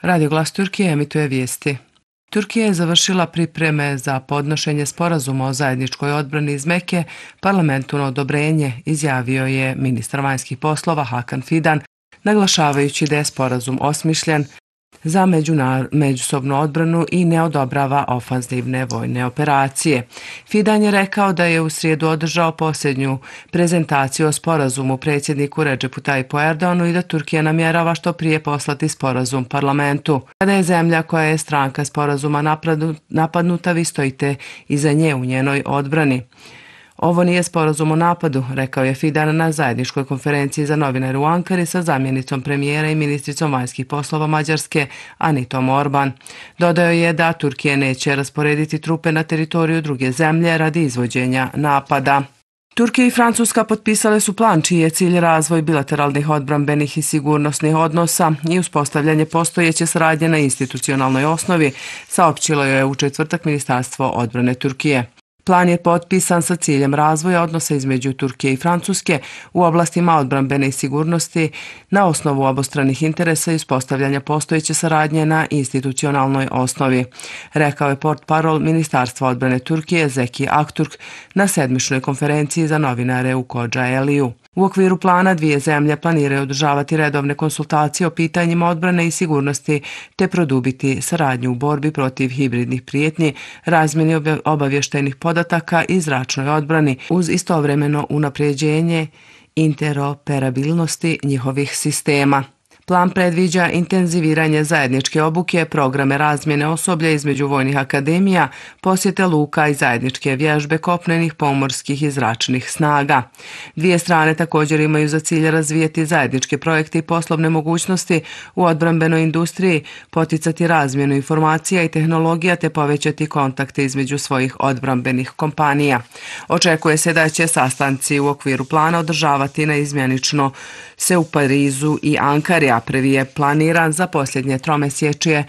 Radio Glas Turkije emituje vijesti. Turkija je završila pripreme za podnošenje sporazuma o zajedničkoj odbrani iz Mekke parlamentu na odobrenje, izjavio je ministar vanjskih poslova Hakan Fidan, naglašavajući da je sporazum osmišljen za međusobnu odbranu i ne odobrava ofanzivne vojne operacije. Fidan je rekao da je u srijedu održao posljednju prezentaciju o sporazumu predsjedniku Recepu Tayyipu Erdoganu i da Turkija namjerava što prije poslati sporazum parlamentu. Kada je zemlja koja je stranka sporazuma napadnuta, vi stojite iza nje u njenoj odbrani. Ovo nije sporazum o napadu, rekao je Fidan na zajedničkoj konferenciji za novinare u Ankari sa zamjenicom premijera i ministricom vanjskih poslova Mađarske Anitom Orban. Dodao je da Turkija neće rasporediti trupe na teritoriju druge zemlje radi izvođenja napada. Turkija i Francuska potpisale su plan čiji je cilj razvoj bilateralnih odbrambenih i sigurnosnih odnosa i uspostavljanje postojeće saradnje na institucionalnoj osnovi, saopćilo je u četvrtak Ministarstvo odbrane Turkije. Plan je potpisan sa ciljem razvoja odnosa između Turkije i Francuske u oblastima odbrambene i sigurnosti na osnovu obostranih interesa i uspostavljanja postojeće saradnje na institucionalnoj osnovi, rekao je portparol Ministarstva odbrane Turkije Zeki Akturk na sedmičnoj konferenciji za novinare u Kocaeli'u. U okviru plana dvije zemlje planiraju održavati redovne konsultacije o pitanjima odbrane i sigurnosti te produbiti saradnju u borbi protiv hibridnih prijetnji, razmjeni obavještajnih podataka i zračnoj odbrani uz istovremeno unapređenje interoperabilnosti njihovih sistema. Plan predviđa intenziviranje zajedničke obuke, programe razmjene osoblja između vojnih akademija, posjete luka i zajedničke vježbe kopnenih, pomorskih i zračnih snaga. Dvije strane također imaju za cilj razvijeti zajedničke projekte i poslovne mogućnosti u odbrambenoj industriji, poticati razmjenu informacija i tehnologija te povećati kontakte između svojih odbrambenih kompanija. Očekuje se da će sastanci u okviru plana održavati naizmjenično se u Parizu i Ankari, a prvi je planiran za posljednje tromjesečje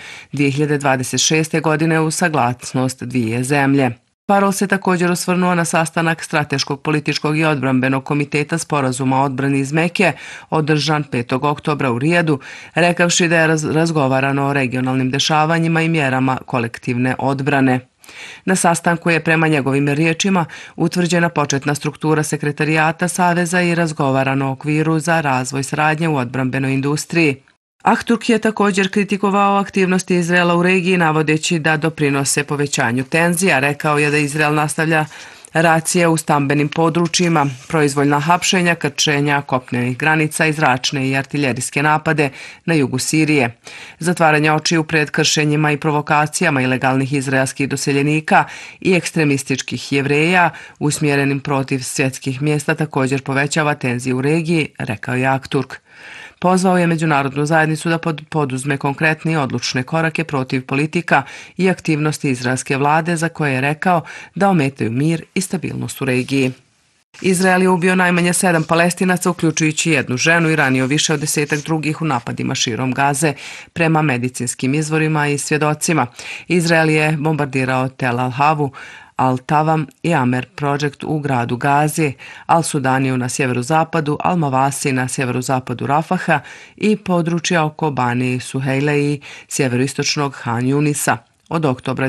2026. godine uz saglasnost dvije zemlje. Parol se također osvrnuo na sastanak Strateškog političkog i odbrambenog komiteta sporazuma o odbrani iz Mekke održan 5. oktobra u Rijadu, rekavši da je razgovarano o regionalnim dešavanjima i mjerama kolektivne odbrane. Na sastanku je prema njegovim riječima utvrđena početna struktura sekretarijata Saveza i razgovarano o okviru za razvoj saradnje u odbrambenoj industriji. Akturk je također kritikovao aktivnosti Izraela u regiji navodeći da doprinose povećanju tenzija. Rekao je da Izrael nastavlja racije u stambenim područjima, proizvoljna hapšenja, krčenja kopnenih granica i zračne i artiljerijske napade na jugu Sirije, zatvaranje očiju pred kršenjima i provokacijama ilegalnih izraelskih doseljenika i ekstremističkih Jevreja usmjerenim protiv svjetskih mjesta također povećava tenziju u regiji, rekao je Akturk. Pozvao je međunarodnu zajednicu da poduzme konkretne i odlučne korake protiv politika i aktivnosti izraelske vlade za koje je rekao da ometaju mir i stabilnost u regiji. Izrael je ubio najmanje 7 Palestinaca, uključujući jednu ženu i ranio više od 10 drugih u napadima širom Gaze, prema medicinskim izvorima i svjedocima. Izrael je bombardirao Tel Al-Havu, Al-Tavam i Amer Project u gradu Gazi, Al-Sudaniju na sjeverozapadu, Al-Mawasi na sjeverozapadu Rafaha i područja oko Bani Suhejle i sjeveroistočnog Han Junisa. Od oktobra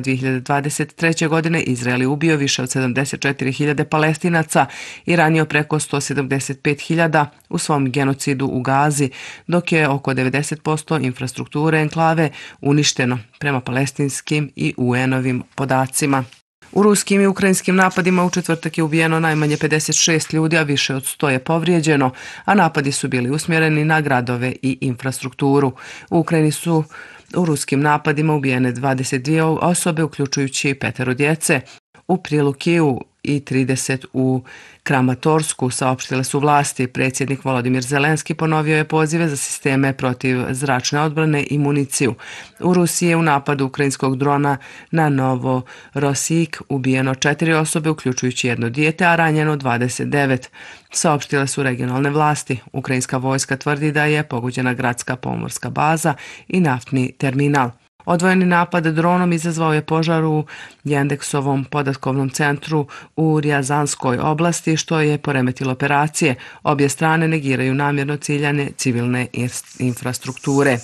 2023. godine Izrael je ubio više od 74.000 Palestinaca i ranio preko 175.000 u svom genocidu u Gazi, dok je oko 90% infrastrukture enklave uništeno prema palestinskim i UN-ovim podacima. U ruskim i ukrajinskim napadima u četvrtak je ubijeno najmanje 56 ljudi, a više od 100 je povrijeđeno, a napadi su bili usmjereni na gradove i infrastrukturu. U Ukrajini su u ruskim napadima ubijene 22 osobe, uključujući 5 djece. U Prilukiju i 30 u Kramatorsku, saopštile su vlasti. Predsjednik Volodimir Zelenski ponovio je pozive za sisteme protiv zračne odbrane i municiju. U Rusiji je u napadu ukrajinskog drona na Novorosijsk ubijeno 4 osobe, uključujući jedno dijete, a ranjeno 29. Saopštile su regionalne vlasti. Ukrajinska vojska tvrdi da je pogođena gradska pomorska baza i naftni terminal. Odvojeni napad dronom izazvao je požar u Jendeksovom podatkovnom centru u Rjazanskoj oblasti, što je poremetilo operacije. Obje strane negiraju namjerno ciljane civilne infrastrukture.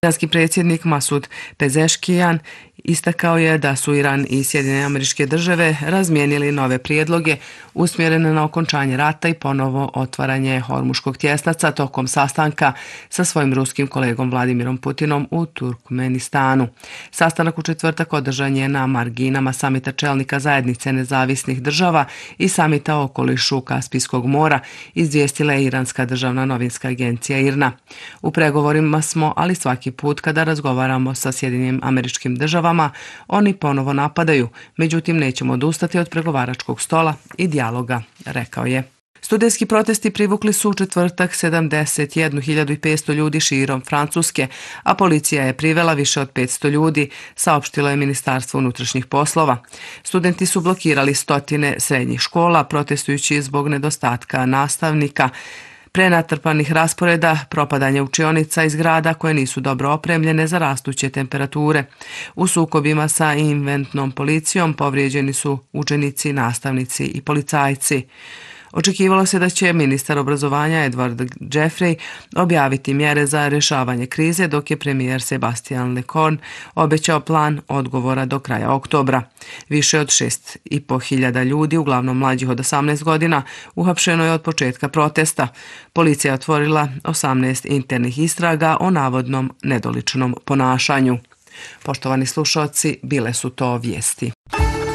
Iranski predsjednik Masud Pezeškijan istakao je da su Iran i Sjedinjene Američke Države razmijenili nove prijedloge usmjerene na okončanje rata i ponovo otvaranje Hormuškog tjesnaca tokom sastanka sa svojim ruskim kolegom Vladimirom Putinom u Turkmenistanu. Sastanak u četvrtak održan je na marginama samita čelnika zajednice nezavisnih država i samita o okolišu Kaspijskog mora, izvijestila je iranska državna novinska agencija IRNA. U pregovorima smo, ali svaki put kada razgovaramo sa Sjedinjenim Američkim Državama, oni ponovo napadaju, međutim nećemo odustati od pregovaračkog stola i dijaloga, rekao je. Studentski protesti privukli su u četvrtak 71.500 ljudi širom Francuske, a policija je privela više od 500 ljudi, saopštilo je Ministarstvo unutrašnjih poslova. Studenti su blokirali stotine srednjih škola, protestujući zbog nedostatka nastavnika, prenatrpanih rasporeda, propadanja učionica iz grada koje nisu dobro opremljene za rastuće temperature. U sukobima sa inventnom policijom povrijeđeni su učenici, nastavnici i policajci. Očekivalo se da će ministar obrazovanja Edward Jeffrey objaviti mjere za rješavanje krize, dok je premijer Sebastian Lecornu obećao plan odgovora do kraja oktobra. Više od 6.500 ljudi, uglavnom mlađih od 18 godina, uhapšeno je od početka protesta. Policija je otvorila 18 internih istraga o navodnom nedoličnom ponašanju. Poštovani slušalci, bile su to vijesti.